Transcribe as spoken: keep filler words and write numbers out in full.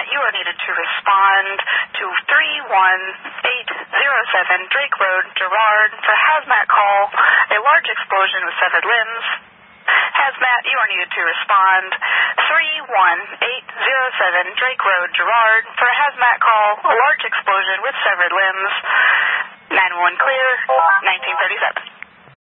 Hazmat, you are needed to respond to three one eight zero seven Drake Road, Girard, for hazmat call, a large explosion with severed limbs. Hazmat, you are needed to respond three one eight zero seven Drake Road, Girard, for a hazmat call, a large explosion with severed limbs. nine one one clear, nineteen thirty-seven.